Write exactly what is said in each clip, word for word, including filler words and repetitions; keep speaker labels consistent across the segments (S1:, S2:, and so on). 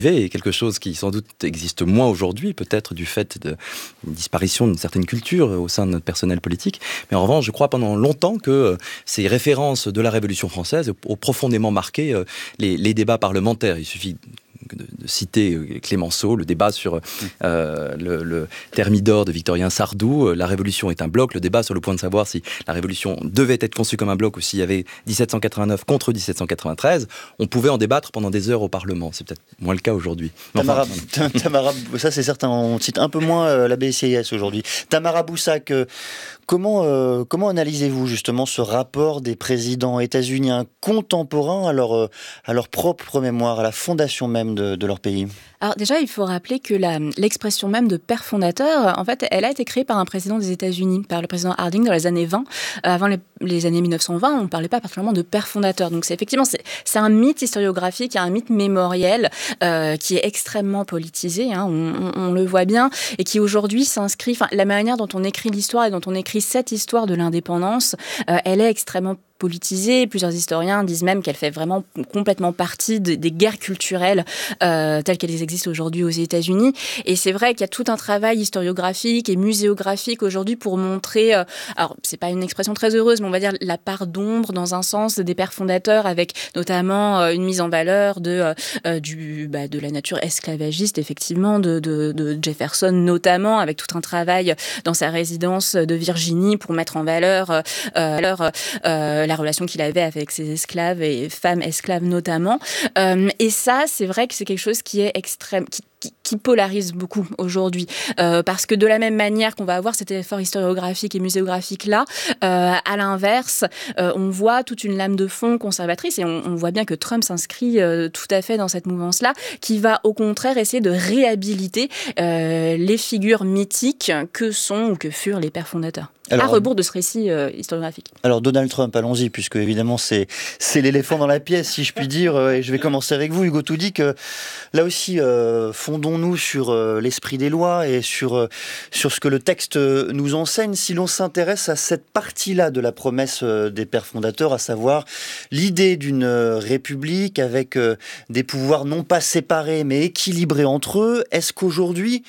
S1: Et quelque chose qui sans doute existe moins aujourd'hui, peut-être du fait de une disparition d'une certaine culture au sein de notre personnel politique. Mais en revanche, je crois pendant longtemps que ces références de la Révolution française ont profondément marqué les, les débats parlementaires. Il suffit de, de citer Clémenceau, le débat sur euh, le, le Thermidor de Victorien Sardou. La Révolution est un bloc. Le débat sur le point de savoir si la Révolution devait être conçue comme un bloc ou s'il y avait dix-sept cent quatre-vingt-neuf contre dix-sept cent quatre-vingt-treize. On pouvait en débattre pendant des heures au Parlement. C'est peut-être moins le cas aujourd'hui.
S2: Tamara, enfin, Tamara, ça c'est certain, on cite un peu moins euh, la B C I S aujourd'hui. Tamara Boussac, euh, comment, euh, comment analysez-vous justement ce rapport des présidents états-uniens contemporains à leur, euh, à leur propre mémoire, à la fondation même de, de leur pays ?
S3: Alors déjà, il faut rappeler que la, l'expression même de père fondateur, en fait, elle a été créée par un président des États-Unis, par le président Harding dans les années vingt. Euh, avant les, les années mille neuf cent vingt, on ne parlait pas particulièrement de père fondateur. Donc c'est effectivement, c'est, c'est un mythe historiographique, un mythe mémoriel euh, qui est extrêmement politisé, hein, on, on, on le voit bien, et qui aujourd'hui s'inscrit, enfin la manière dont on écrit l'histoire et dont on écrit cette histoire de l'indépendance, euh, elle est extrêmement politisée. Plusieurs historiens disent même qu'elle fait vraiment complètement partie de, des guerres culturelles euh, telles qu'elles existent aujourd'hui aux États-Unis. Et c'est vrai qu'il y a tout un travail historiographique et muséographique aujourd'hui pour montrer, euh, alors c'est pas une expression très heureuse, mais on va dire la part d'ombre dans un sens des pères fondateurs, avec notamment euh, une mise en valeur de, euh, du, bah, de la nature esclavagiste, effectivement, de, de, de Jefferson notamment, avec tout un travail dans sa résidence de Virginie pour mettre en valeur euh, euh, euh, la relation qu'il avait avec ses esclaves et femmes esclaves notamment. Euh, et ça, c'est vrai que c'est quelque chose qui est extrême, qui, qui, qui polarise beaucoup aujourd'hui. Euh, parce que de la même manière qu'on va avoir cet effort historiographique et muséographique-là, euh, à l'inverse, euh, on voit toute une lame de fond conservatrice et on, on voit bien que Trump s'inscrit euh, tout à fait dans cette mouvance-là, qui va au contraire essayer de réhabiliter euh, les figures mythiques que sont ou que furent les pères fondateurs. Alors, à rebours de ce récit euh, historiographique.
S2: Alors Donald Trump, allons-y, puisque évidemment c'est, c'est l'éléphant dans la pièce, si je puis dire, euh, et je vais commencer avec vous, Hugo Toudy, que là aussi, euh, fondons-nous sur euh, l'esprit des lois et sur, euh, sur ce que le texte nous enseigne, si l'on s'intéresse à cette partie-là de la promesse euh, des pères fondateurs, à savoir l'idée d'une euh, république avec euh, des pouvoirs non pas séparés, mais équilibrés entre eux. Est-ce qu'aujourd'hui,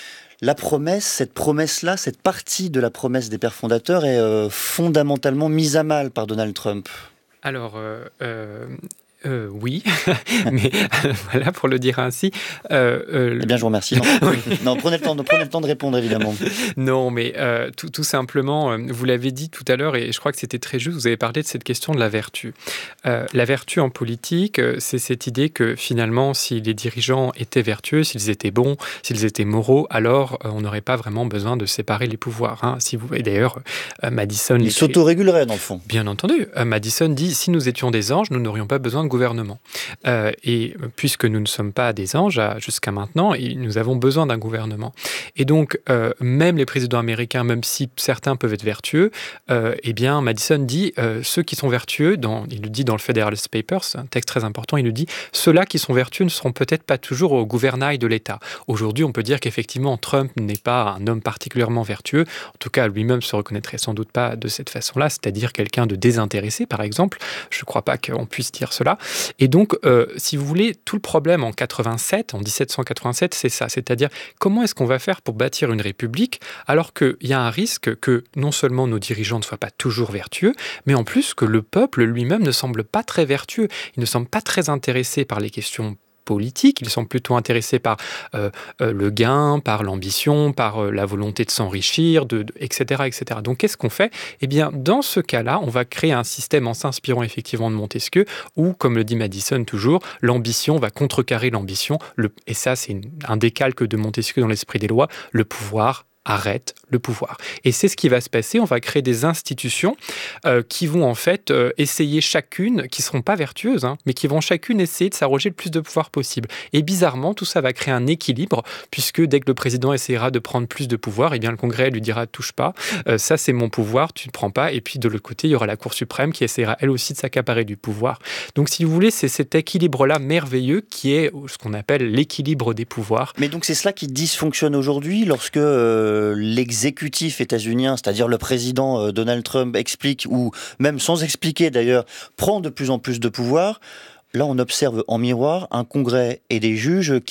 S2: la promesse, cette promesse-là, cette partie de la promesse des pères fondateurs est euh, fondamentalement mise à mal par Donald Trump ?
S4: Alors, euh, euh, euh, oui, mais voilà, pour le dire ainsi. Euh, euh,
S2: eh bien, je vous remercie. Non, oui. non prenez, le temps de, prenez le temps de répondre, évidemment.
S4: Non, mais euh, tout, tout simplement, euh, vous l'avez dit tout à l'heure, et je crois que c'était très juste, vous avez parlé de cette question de la vertu. Euh, la vertu en politique, euh, c'est cette idée que finalement, si les dirigeants étaient vertueux, s'ils étaient bons, s'ils étaient moraux, alors euh, on n'aurait pas vraiment besoin de séparer les pouvoirs. Hein. Si vous voyez d'ailleurs, euh, Madison...
S2: Ils s'autoréguleraient, dans le fond.
S4: Bien entendu. Euh, Madison dit, si nous étions des anges, nous n'aurions pas besoin de gouvernement. Euh, et puisque nous ne sommes pas des anges à, jusqu'à maintenant, et nous avons besoin d'un gouvernement. Et donc, euh, même les présidents américains, même si certains peuvent être vertueux, euh, eh bien, Madison dit, euh, ceux qui sont vertueux, dans, il le dit dans le Federalist Papers, c'est un texte très important, il le dit, ceux-là qui sont vertueux ne seront peut-être pas toujours au gouvernail de l'État. Aujourd'hui, on peut dire qu'effectivement, Trump n'est pas un homme particulièrement vertueux, en tout cas, lui-même se reconnaîtrait sans doute pas de cette façon-là, c'est-à-dire quelqu'un de désintéressé, par exemple. Je ne crois pas qu'on puisse dire cela. Et donc, euh, si vous voulez, tout le problème en quatre-vingt-sept, en dix-sept cent quatre-vingt-sept, c'est ça. C'est-à-dire, comment est-ce qu'on va faire pour bâtir une république alors qu'il y a un risque que non seulement nos dirigeants ne soient pas toujours vertueux, mais en plus que le peuple lui-même ne semble pas très vertueux. Il ne semble pas très intéressé par les questions politiques, ils sont plutôt intéressés par euh, euh, le gain, par l'ambition, par euh, la volonté de s'enrichir, de, de, et cetera, et cetera. Donc, qu'est-ce qu'on fait ? Eh bien, dans ce cas-là, on va créer un système en s'inspirant effectivement de Montesquieu, où, comme le dit Madison toujours, l'ambition va contrecarrer l'ambition, le, et ça, c'est une, un décalque de Montesquieu dans l'esprit des lois, le pouvoir arrête le pouvoir. Et c'est ce qui va se passer. On va créer des institutions euh, qui vont en fait euh, essayer chacune, qui ne seront pas vertueuses, hein, mais qui vont chacune essayer de s'arroger le plus de pouvoir possible. Et bizarrement, tout ça va créer un équilibre, puisque dès que le président essaiera de prendre plus de pouvoir, eh bien le Congrès lui dira « touche pas, euh, ça c'est mon pouvoir, tu ne prends pas ». Et puis de l'autre côté, il y aura la Cour suprême qui essaiera elle aussi de s'accaparer du pouvoir. Donc si vous voulez, c'est cet équilibre-là merveilleux qui est ce qu'on appelle l'équilibre des pouvoirs.
S2: Mais donc c'est cela qui dysfonctionne aujourd'hui lorsque euh, l'exécutif états-unien, c'est-à-dire le président euh, Donald Trump, explique, ou même sans expliquer d'ailleurs, prend de plus en plus de pouvoir. Là, on observe en miroir un Congrès et des juges